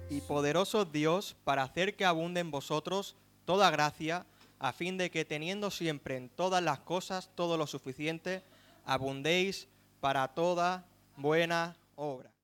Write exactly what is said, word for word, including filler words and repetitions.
y poderoso Dios para hacer que abunde en vosotros toda gracia, a fin de que teniendo siempre en todas las cosas todo lo suficiente, abundéis para toda buena obra.